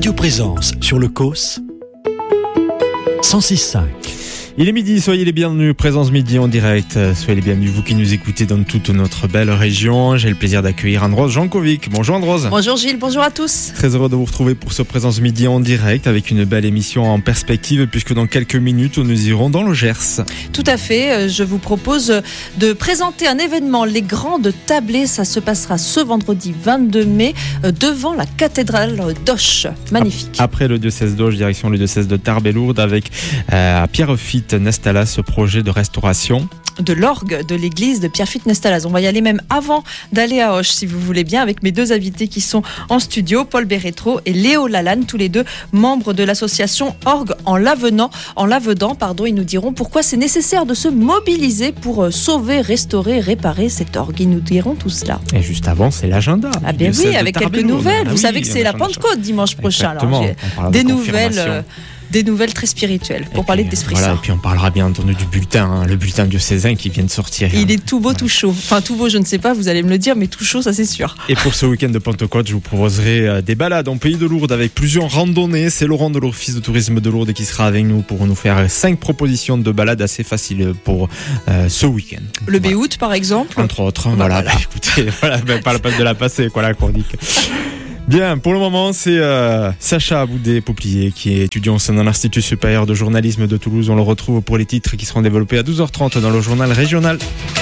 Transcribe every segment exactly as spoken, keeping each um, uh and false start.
Radio Présence sur le C O S cent six virgule cinq. Il est midi, soyez les bienvenus, Présence Midi en direct. Soyez les bienvenus, vous qui nous écoutez dans toute notre belle région. J'ai le plaisir d'accueillir Andros Jankovic. Bonjour Andros. Bonjour Gilles, bonjour à tous. Très heureux de vous retrouver pour ce Présence Midi en direct avec une belle émission en perspective puisque dans quelques minutes nous irons dans le Gers. Tout à fait, je vous propose de présenter un événement, les Grandes Tablées. Ça se passera ce vendredi vingt-deux mai devant la cathédrale d'Auch. Magnifique. Après le diocèse d'Auch, direction le diocèse de Tarbes et Lourdes avec euh, à Pierrefitte Nestalas, ce projet de restauration de l'orgue de l'église de Pierrefitte Nestalas. On va y aller même avant d'aller à Auch, si vous voulez bien, avec mes deux invités qui sont en studio, Paul Berretro et Léo Lalanne, tous les deux membres de l'association Orgue en Lavenant. En Lavedan, pardon, ils nous diront pourquoi c'est nécessaire de se mobiliser pour sauver, restaurer, réparer cet orgue. Ils nous diront tout cela. Et juste avant, c'est l'agenda. Ah bien oui, avec quelques nouvelles. Ah, vous oui, savez que c'est la Pentecôte dimanche prochain. Exactement. Alors, on des de nouvelles. Euh, Des nouvelles très spirituelles pour et parler puis, d'Esprit voilà, Saint. Et puis on parlera bien entendu du bulletin, hein, le bulletin diocésain qui vient de sortir. Il est tout beau, voilà. Tout chaud. Enfin tout beau, je ne sais pas, vous allez me le dire, mais tout chaud, ça c'est sûr. Et pour ce week-end de Pentecôte, je vous proposerai euh, des balades en Pays de Lourdes avec plusieurs randonnées. C'est Laurent de l'Office de tourisme de Lourdes qui sera avec nous pour nous faire cinq propositions de balades assez faciles pour euh, ce week-end. Le voilà. Béout par exemple. Entre autres, bah, voilà. voilà. Bah, écoutez, voilà, bah, pas la peine de la passer, quoi, la chronique. Bien, pour le moment, c'est euh, Sacha Aboudé-Pouplier qui est étudiant au sein de l'Institut supérieur de journalisme de Toulouse. On le retrouve pour les titres qui seront développés à douze heures trente dans le journal régional.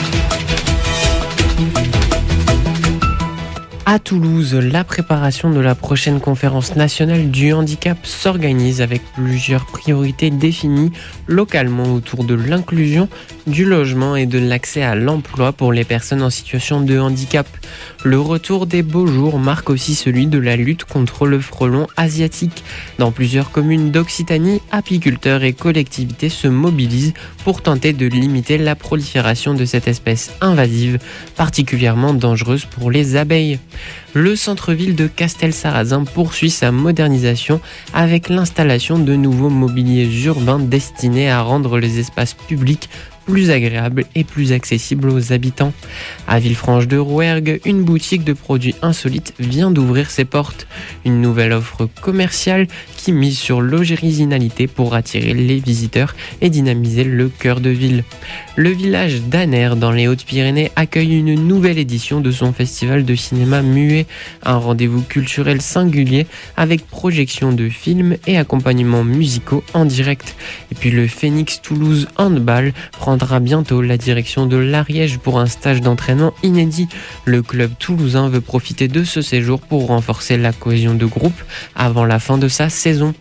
À Toulouse, la préparation de la prochaine conférence nationale du handicap s'organise avec plusieurs priorités définies localement autour de l'inclusion, du logement et de l'accès à l'emploi pour les personnes en situation de handicap. Le retour des beaux jours marque aussi celui de la lutte contre le frelon asiatique. Dans plusieurs communes d'Occitanie, apiculteurs et collectivités se mobilisent pour tenter de limiter la prolifération de cette espèce invasive, particulièrement dangereuse pour les abeilles. Le centre-ville de Castelsarrasin poursuit sa modernisation avec l'installation de nouveaux mobiliers urbains destinés à rendre les espaces publics plus agréable et plus accessible aux habitants. À Villefranche-de-Rouergue, une boutique de produits insolites vient d'ouvrir ses portes. Une nouvelle offre commerciale qui mise sur l'originalité pour attirer les visiteurs et dynamiser le cœur de ville. Le village d'Aner dans les Hautes-Pyrénées accueille une nouvelle édition de son festival de cinéma muet, un rendez-vous culturel singulier avec projection de films et accompagnements musicaux en direct. Et puis le Phoenix Toulouse Handball prendra bientôt la direction de l'Ariège pour un stage d'entraînement inédit. Le club toulousain veut profiter de ce séjour pour renforcer la cohésion de groupe avant la fin de sa saison.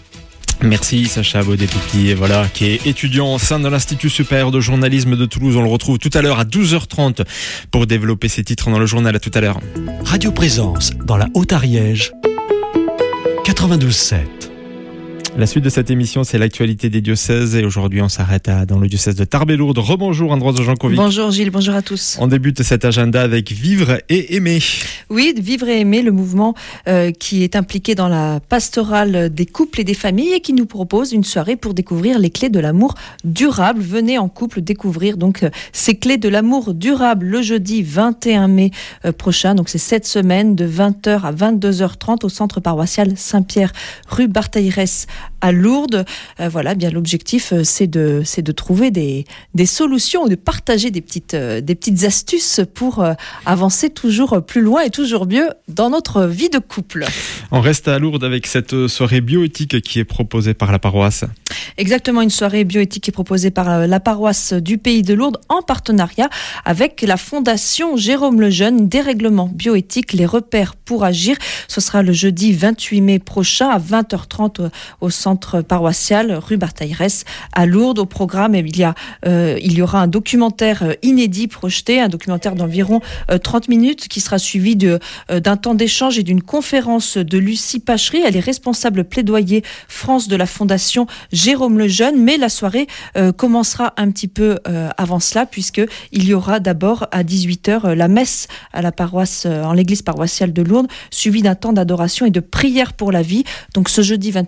Merci Sacha Aboudé-Pouplier, voilà, qui est étudiant au sein de l'Institut supérieur de journalisme de Toulouse. On le retrouve tout à l'heure à douze heures trente pour développer ses titres dans le journal. À tout à l'heure. Radio Présence dans la Haute-Ariège quatre-vingt-douze sept. La suite de cette émission, c'est l'actualité des diocèses et aujourd'hui on s'arrête à, dans le diocèse de Tarbes et Lourdes. Rebonjour Andros Jankovic. Bonjour Gilles, bonjour à tous. On débute cet agenda avec Vivre et Aimer. Oui, Vivre et Aimer, le mouvement euh, qui est impliqué dans la pastorale des couples et des familles et qui nous propose une soirée pour découvrir les clés de l'amour durable. Venez en couple découvrir donc euh, ces clés de l'amour durable le jeudi vingt et un mai euh, prochain. Donc c'est cette semaine de vingt heures à vingt-deux heures trente au centre paroissial Saint-Pierre, rue Barthaïrès à Lourdes. Euh, voilà, bien l'objectif euh, c'est de c'est de trouver des des solutions ou de partager des petites euh, des petites astuces pour euh, avancer toujours plus loin et toujours mieux dans notre vie de couple. On reste à Lourdes avec cette soirée bioéthique qui est proposée par la paroisse. Exactement, une soirée bioéthique qui est proposée par la paroisse du Pays de Lourdes en partenariat avec la Fondation Jérôme Lejeune. Dérèglement bioéthique, les repères pour agir. Ce sera le jeudi vingt-huit mai prochain à vingt heures trente au centre paroissial rue Barthaïrès à Lourdes. Au programme, il y, a, euh, il y aura un documentaire inédit projeté, un documentaire d'environ euh, trente minutes qui sera suivi de, euh, d'un temps d'échange et d'une conférence de Lucie Pachery. Elle est responsable plaidoyer France de la Fondation Jérôme Lejeune, mais la soirée euh, commencera un petit peu euh, avant cela puisque il y aura d'abord à dix-huit heures euh, la messe à la paroisse, euh, en l'église paroissiale de Lourdes, suivie d'un temps d'adoration et de prière pour la vie. Donc ce jeudi vingt-huit mai, vous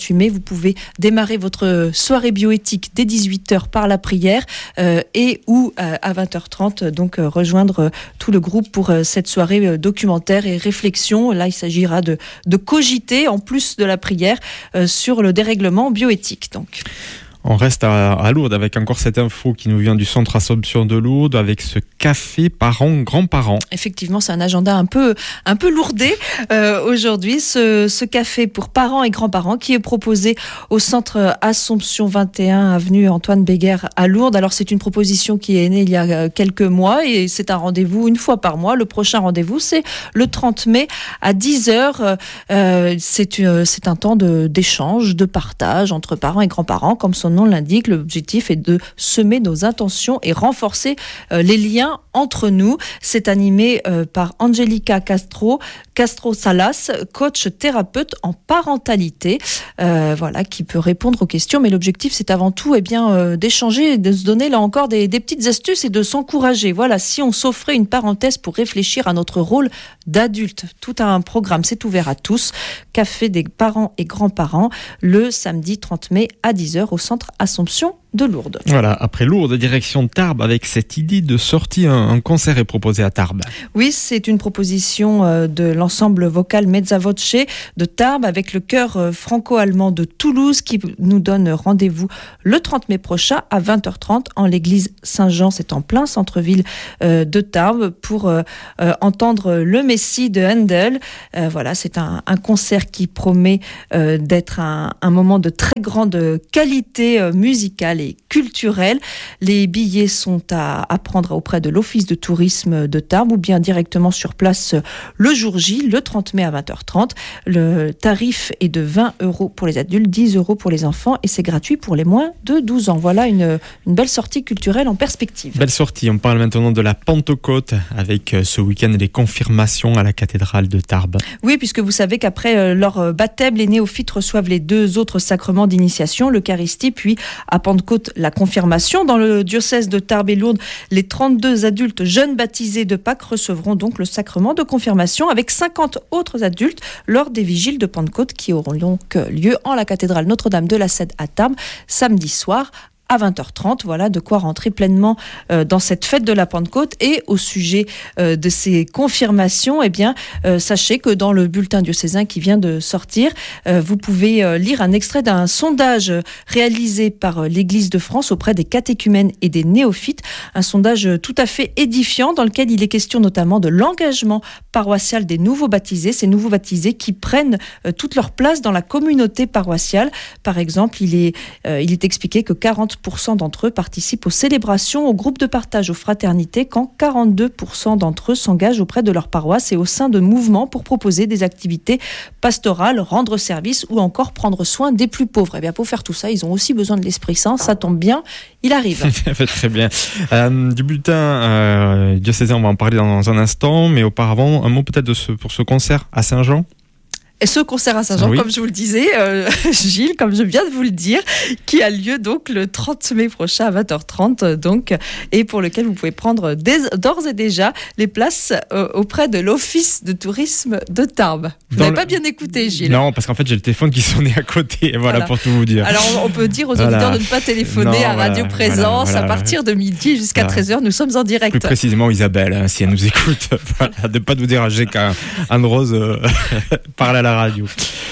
pouvez démarrer votre soirée bioéthique dès dix-huit heures par la prière euh, et ou euh, à vingt heures trente donc euh, rejoindre euh, tout le groupe pour euh, cette soirée euh, documentaire et réflexion. Là, il s'agira de, de cogiter en plus de la prière euh, sur le dérèglement bioéthique. Donc. On reste à, à Lourdes avec encore cette info qui nous vient du centre Assomption de Lourdes avec ce café parents-grands-parents. Effectivement, c'est un agenda un peu, un peu lourdé euh, aujourd'hui. Ce, ce café pour parents et grands-parents qui est proposé au centre Assomption vingt et un, avenue Antoine Béguer à Lourdes. Alors, c'est une proposition qui est née il y a quelques mois et c'est un rendez-vous une fois par mois. Le prochain rendez-vous, c'est le trente mai à dix heures. Euh, c'est, une, c'est un temps de, d'échange, de partage entre parents et grands-parents, comme son nom l'indique. L'objectif est de semer nos intentions et renforcer euh, les liens entre nous. C'est animé euh, par Angelica Castro, Castro Salas, coach thérapeute en parentalité, euh, voilà, qui peut répondre aux questions. Mais l'objectif, c'est avant tout eh bien, euh, d'échanger, de se donner là encore des, des petites astuces et de s'encourager. Voilà, si on s'offrait une parenthèse pour réfléchir à notre rôle d'adulte. Tout un programme, c'est ouvert à tous. Café des parents et grands-parents, le samedi trente mai à dix heures au centre Assomption de Lourdes. Voilà, après Lourdes, direction Tarbes, avec cette idée de sortie, un, un concert est proposé à Tarbes. Oui, c'est une proposition euh, de l'ensemble vocal Mezza Voce de Tarbes avec le chœur euh, franco-allemand de Toulouse qui nous donne rendez-vous le trente mai prochain à vingt heures trente en l'église Saint-Jean, c'est en plein centre-ville euh, de Tarbes pour euh, euh, entendre le Messie de Handel. Euh, voilà, c'est un, un concert qui promet euh, d'être un, un moment de très grande qualité euh, musicale et culturelle. Les billets sont à, à prendre auprès de l'Office de tourisme de Tarbes ou bien directement sur place le jour J, le trente mai à vingt heures trente. Le tarif est de vingt euros pour les adultes, dix euros pour les enfants et c'est gratuit pour les moins de douze ans. Voilà une, une belle sortie culturelle en perspective. Belle sortie. On parle maintenant de la Pentecôte avec ce week-end les confirmations à la cathédrale de Tarbes. Oui, puisque vous savez qu'après leur baptême, les néophytes reçoivent les deux autres sacrements d'initiation, l'Eucharistie puis à Pentecôte la confirmation. Dans le diocèse de Tarbes et Lourdes, les trente-deux adultes jeunes baptisés de Pâques recevront donc le sacrement de confirmation avec cinquante autres adultes lors des vigiles de Pentecôte qui auront donc lieu en la cathédrale Notre-Dame de la Cède à Tarbes samedi soir à vingt heures trente. Voilà de quoi rentrer pleinement euh, dans cette fête de la Pentecôte. Et au sujet euh, de ces confirmations, eh bien, euh, sachez que dans le bulletin diocésain qui vient de sortir, euh, vous pouvez euh, lire un extrait d'un sondage réalisé par euh, l'Église de France auprès des catéchumènes et des néophytes. Un sondage tout à fait édifiant dans lequel il est question notamment de l'engagement paroissial des nouveaux baptisés, ces nouveaux baptisés qui prennent euh, toute leur place dans la communauté paroissiale. Par exemple, il est, euh, il est expliqué que quarante pour cent d'entre eux participent aux célébrations, aux groupes de partage, aux fraternités, quand quarante-deux pour cent d'entre eux s'engagent auprès de leur paroisse et au sein de mouvements pour proposer des activités pastorales, rendre service ou encore prendre soin des plus pauvres. Et bien pour faire tout ça, ils ont aussi besoin de l'Esprit Saint, ça tombe bien, il arrive. Très bien. Euh, du bulletin euh, diocésain, on va en parler dans un instant, mais auparavant, un mot peut-être de ce, pour ce concert à Saint-Jean. Et ce concert à Saint-Jean, oui. Comme je vous le disais, euh, Gilles, comme je viens de vous le dire, qui a lieu donc le trente mai prochain à vingt heures trente, donc, et pour lequel vous pouvez prendre des, d'ores et déjà les places euh, auprès de l'Office de tourisme de Tarbes. Vous Dans n'avez le... pas bien écouté, Gilles. Non, parce qu'en fait, j'ai le téléphone qui sonnait à côté, voilà, voilà. pour tout vous dire. Alors, on peut dire aux auditeurs voilà. de ne pas téléphoner non, à Radio voilà, Présence. Voilà, voilà, à partir de midi jusqu'à voilà. treize heures, nous sommes en direct. Plus précisément, Isabelle, hein, si elle nous écoute, voilà, de ne pas nous déranger qu'Anne-Rose euh, parle à la radio.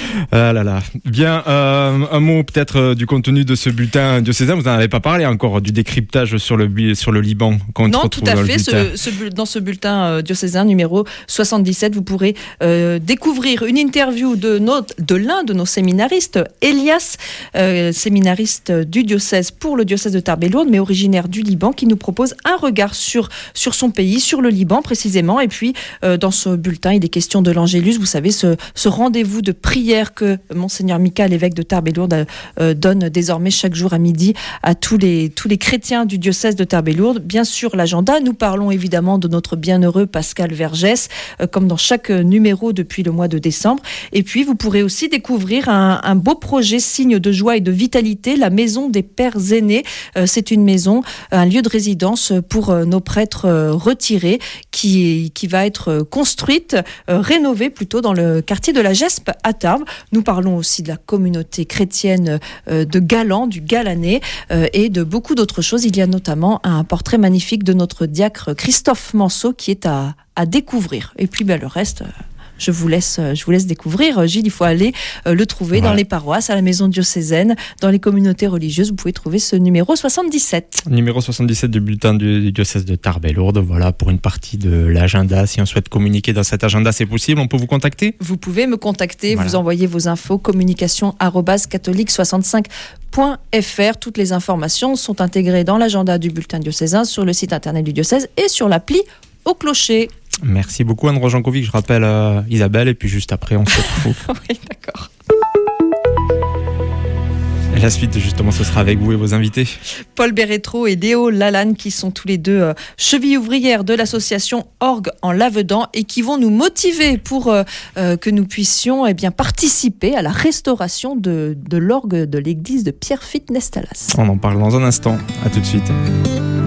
Ah là là. Bien, euh, un mot peut-être euh, du contenu de ce bulletin diocésain. Vous n'en avez pas parlé encore du décryptage sur le, sur le Liban. Non, tout à fait. Ce, ce, dans ce bulletin euh, diocésain numéro soixante-dix-sept, vous pourrez euh, découvrir une interview de, notre, de l'un de nos séminaristes, Elias, euh, séminariste du diocèse pour le diocèse de Tarbes et Lourdes, mais originaire du Liban, qui nous propose un regard sur, sur son pays, sur le Liban précisément. Et puis, euh, dans ce bulletin, il est question de l'Angélus. Vous savez, ce, ce rendez-vous de prière que Monseigneur Mika, l'évêque de Tarbes et Lourdes, euh, donne désormais chaque jour à midi à tous les, tous les chrétiens du diocèse de Tarbes et Lourdes. Bien sûr, l'agenda, nous parlons évidemment de notre bienheureux Pascal Vergès, euh, comme dans chaque numéro depuis le mois de décembre. Et puis, vous pourrez aussi découvrir un, un beau projet signe de joie et de vitalité, la Maison des Pères Aînés. Euh, c'est une maison, un lieu de résidence pour euh, nos prêtres euh, retirés qui, qui va être construite, euh, rénovée plutôt dans le quartier de la Gespe à Tarbes. Nous parlons aussi de la communauté chrétienne euh, de Galan, du Galanais, euh, et de beaucoup d'autres choses. Il y a notamment un portrait magnifique de notre diacre Christophe Manceau qui est à, à découvrir. Et puis ben, le reste... Euh, Je vous laisse, je vous laisse découvrir. Gilles, il faut aller euh, le trouver voilà. dans les paroisses, à la maison diocésaine, dans les communautés religieuses. Vous pouvez trouver ce numéro soixante-dix-sept. Numéro soixante-dix-sept du bulletin du, du diocèse de Tarbes et Lourdes. Voilà, pour une partie de l'agenda. Si on souhaite communiquer dans cet agenda, c'est possible. On peut vous contacter ? Vous pouvez me contacter. Voilà. Vous envoyez vos infos communication arobase catholique soixante-cinq point f r. Toutes les informations sont intégrées dans l'agenda du bulletin diocésain sur le site internet du diocèse et sur l'appli Au Clocher. Merci beaucoup Anne Jankovic, je rappelle euh, Isabelle et puis juste après on se retrouve. Oui, d'accord. Et la suite justement ce sera avec vous et vos invités. Paul Bérétro et Léo Lalanne qui sont tous les deux euh, chevilles ouvrières de l'association Orgue en Lavedan et qui vont nous motiver pour euh, euh, que nous puissions eh bien, participer à la restauration de, de l'orgue de l'église de Pierrefitte-Nestalas. On en parle dans un instant, à tout de suite.